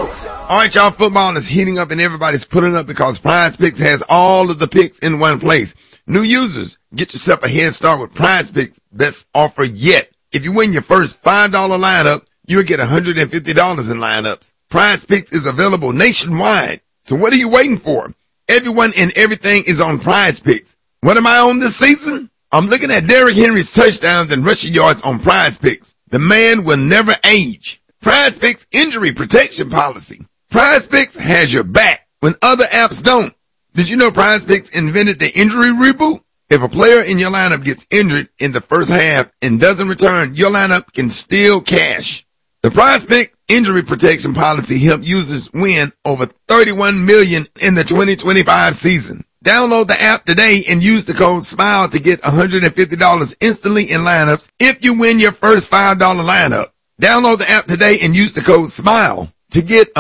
All right, y'all, football is heating up and everybody's pulling up because Prize Picks has all of the picks in one place. New users, get yourself a head start with Prize Picks' best offer yet. If you win your first $5 lineup, you'll get $150 in lineups. Prize Picks is available nationwide. So what are you waiting for? Everyone and everything is on Prize Picks. What am I on this season? I'm looking at Derrick Henry's touchdowns and rushing yards on Prize Picks. The man will never age. Prize Picks injury protection policy. Prize Picks has your back when other apps don't. Did you know Prize Picks invented the injury reboot? If a player in your lineup gets injured in the first half and doesn't return, your lineup can still cash. The Prize Pick injury protection policy helped users win over $31 million in the 2025 season. Download the app today and use the code SMILE to get $150 instantly in lineups if you win your first $5 lineup. Download the app today and use the code SMILE to get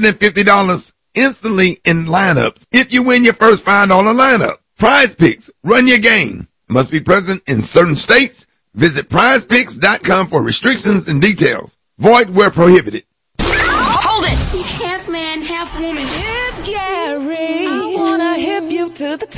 $150 instantly in lineups if you win your first $5 lineup. Prize Picks, run your game. Must be present in certain states. Visit prizepicks.com for restrictions and details. Void where prohibited. Hold it! He's half man, half woman. It's Gary. I wanna hip you to the T.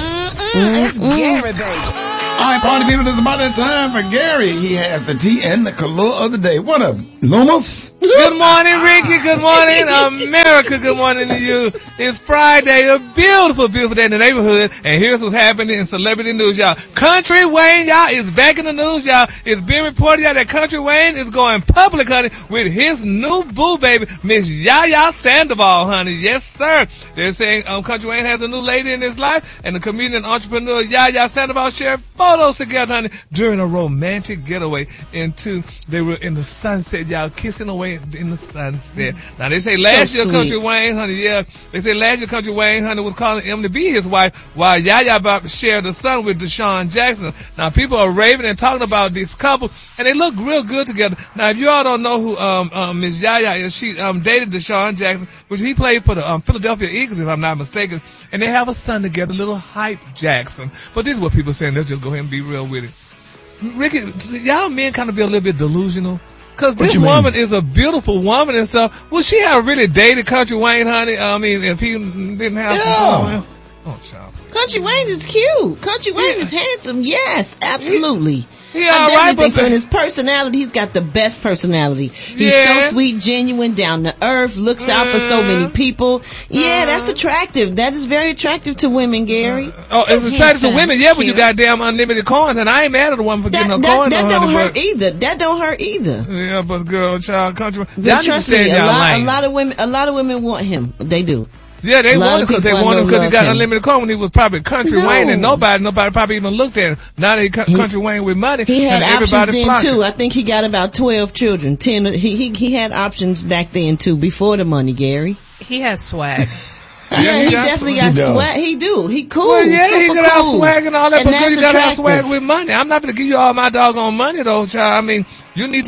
It's Gary, baby. All right, party people, it's about that time for Gary. He has the tea and the color of the day. What up, Lumos? Good morning, Ricky. Good morning, America. Good morning to you. It's Friday, a beautiful, beautiful day in the neighborhood. And here's what's happening in celebrity news, y'all. Country Wayne, y'all, is back in the news, y'all. It's been reported, y'all, that Country Wayne is going public, honey, with his new boo baby, Miss Yaya Sandoval, honey. Yes, sir. They're saying Country Wayne has a new lady in his life, and the comedian and entrepreneur Yaya Sandoval shared photos together, honey, during a romantic getaway they were in the sunset, y'all, kissing away in the sunset. Now, they say last year Country Wayne, honey, they say last year Country Wayne, honey, was calling him to be his wife while Yaya about to share the son with Deshaun Jackson. Now, people are raving and talking about this couple, and they look real good together. Now, if you all don't know who Miss Yaya is, she dated Deshaun Jackson, which he played for the Philadelphia Eagles, if I'm not mistaken, and they have a son together, little Hype Jackson. But this is what people are saying. Let's just go ahead and be real with it. Ricky, y'all men kind of be a little bit delusional. Cause this woman is a beautiful woman and stuff. Would she have really dated Country Wayne, honey? I mean, if he didn't have some. Oh, child. Country Wayne is cute. Country Wayne is handsome. Yes, absolutely. He all right, but his personality, he's got the best personality. He's so sweet, genuine, down to earth, looks out for so many people. Yeah, that's attractive. That is very attractive to women, Gary. It's attractive to women, but you got damn unlimited coins, and I ain't mad at the woman for getting her coins. That don't hurt either. That don't hurt either. Yeah, but girl, child, Country. Y'all trust me, a lot of women want him. They do. Yeah, they want him because he got unlimited coin when he was probably Country Wayne, and nobody probably even looked at him. Now that Country Wayne with money, he had and options then too. I think he got about 12 children. 10. He had options back then too, before the money, Gary. He has swag. Yeah, he definitely got swag. He do. He cool. Well, yeah, he got out swag and all that, but he got out swag with money. I'm not going to give you all my doggone money, though, child. I mean, they need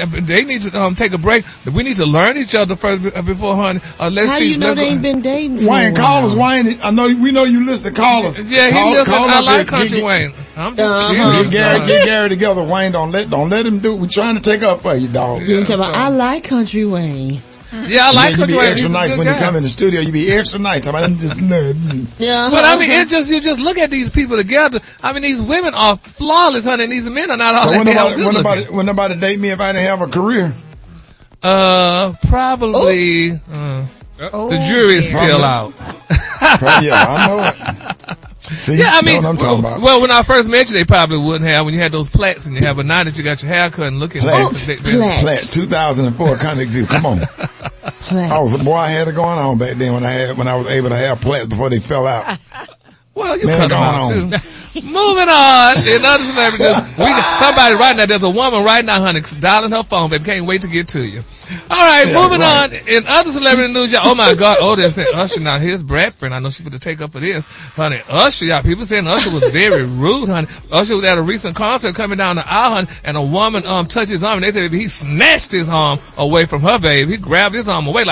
to take a break. We need to learn each other first before, honey. How you know they ain't been dating? Wayne, call us, Wayne. We know you listen. Call us. Yeah, he listen. I like Country Wayne. I'm just kidding. Get Gary together, Wayne. Don't let him do it. We're trying to take up for you, dog. I like Country Wayne. Yeah, I like Country Wayne. You be extra nice when you come in the studio. You be extra nice. I'm just yeah. But I mean, you just look at these people together. I mean, these women are flawless, honey, and these men are not all that when nobody date me if I didn't have a career? Probably. The jury is still out. Yeah, I know it. See, yeah, I mean, what I'm talking about. Well, when I first met you, they probably wouldn't have when you had those plaits and you have, but now that you got your hair cut and looking Plaits, 2004 Convict View. Come on. I had it going on back then when I was able to have plaits before they fell out. Well, you cut them out too. Moving on. In other celebrity news, somebody right now, there's a woman right now, honey, dialing her phone, baby. Can't wait to get to you. All right, moving on. In other celebrity news, y'all, oh my God, they're saying Usher. Now, here's Bradford. I know she's going to take up for this. Honey, Usher, y'all, people saying Usher was very rude, honey. Usher was at a recent concert coming down the aisle, honey, and a woman touched his arm, and they said he snatched his arm away from her, baby. He grabbed his arm away like,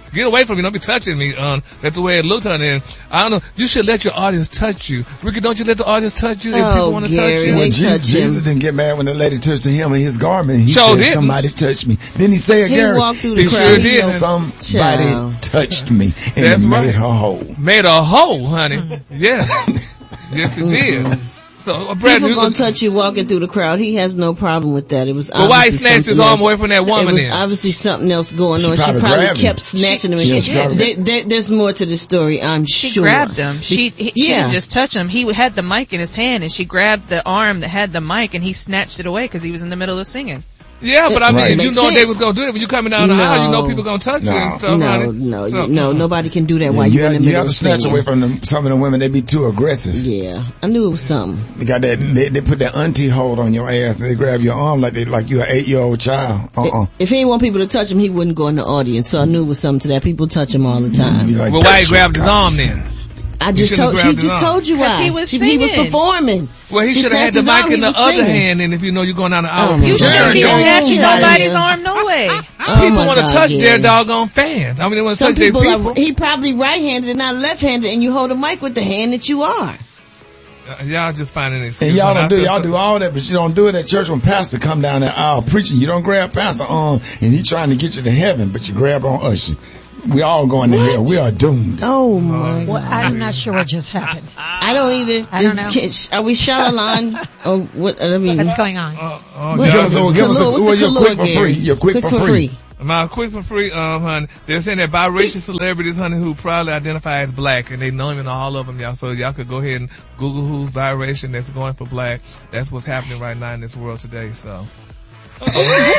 Get away from me. Don't be touching me. That's the way it looked, honey. And I don't know. You should let your audience touch you. Ricky, don't you let the audience touch you if people want to touch you? Well, Jesus didn't get mad when the lady touched him in his garment. He said, somebody touched me. Didn't he say it, Gary? He walked through the crowd. Sure did. Somebody touched me. And it made her whole. Made her whole, honey. Yes. Yes, it did. So, Brad, people gonna touch you walking through the crowd. He has no problem with that. It was. But why he snatched his arm away from that woman? It was then? obviously something else going on. She probably kept snatching him. There's more to the story, I'm sure. She grabbed him. She didn't just touch him. He had the mic in his hand, and she grabbed the arm that had the mic, and he snatched it away because he was in the middle of singing. Yeah, but I mean, you know they was gonna do it when you coming down the aisle. You know people gonna touch you and stuff. No, nobody can do that while you're in the middle. You have to snatch away from some of the women. They be too aggressive. Yeah, I knew it was something. They got that. They put that auntie hold on your ass and they grab your arm like you're an 8-year-old child. If he didn't want people to touch him, he wouldn't go in the audience. So I knew it was something to that. People touch him all the time. Well, why he grabbed his arm then? He just told you why. He was singing. He was performing. Well, he should have had the mic in the other hand, and if you know you're going down the aisle. You shouldn't be snatching nobody's arm, no way. People want to touch their doggone fans. I mean, they want to touch their people. He probably right-handed and not left-handed, and you hold a mic with the hand that you are. Y'all just finding excuses. And y'all do all that, but you don't do it at church when pastor come down the aisle preaching. You don't grab pastor arm, and he trying to get you to heaven, but you grab on usher. We all going to hell. We are doomed. Oh my God. Well, I'm not sure what just happened. I don't either. I don't know. Are we Shalalan? Or what? I mean, what's going on? Give us your quick for free. Your quick for free. My quick for free, honey. They're saying that biracial celebrities, honey, who proudly identify as black, and they know even all of them, y'all. So y'all could go ahead and Google who's biracial that's going for black. That's what's happening right now in this world today. So. Honey,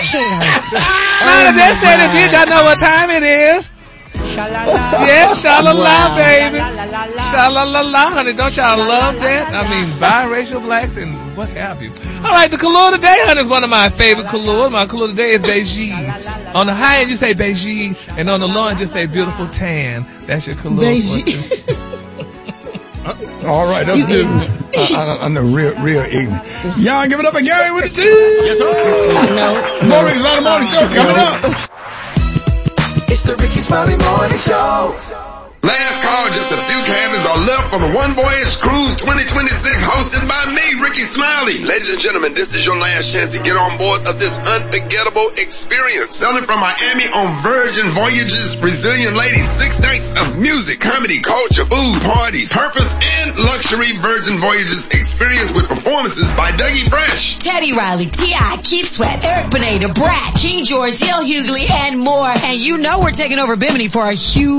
they said it did. Y'all know what time it is. Yes, sha-la-la, baby. Sha-la-la-la, honey. Don't y'all love that? I mean, biracial blacks and what have you. All right, the color today, honey, is one of my favorite colors. My color today is beige. On the high end, you say beige, and on the low end, just say beautiful tan. That's your color. Beige. All right, that's good. I know, real ignorant. Y'all give it up for Gary with the T. Yes, sir. No. More Ricky Smiley Morning Show coming up. It's the Ricky Smiley Morning Show. Last call, just a few cabins are left for the One Voyage Cruise 2026 hosted by me, Ricky Smiley. Ladies and gentlemen, this is your last chance to get on board of this unforgettable experience. Sailing from Miami on Virgin Voyages, Brazilian ladies, 6 nights of music, comedy, culture, food, parties, purpose, and luxury Virgin Voyages experience with performances by Dougie Fresh, Teddy Riley, T.I., Keith Sweat, Eric Benet, Brat, King George, Dale Hughley, and more. And you know we're taking over Bimini for a huge